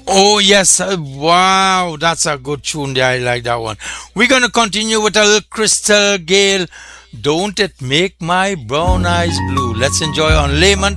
Oh yes, wow, that's a good tune there. I like that one. We're gonna continue with a little Crystal Gale. Don't it make my brown eyes blue? Let's enjoy on Layman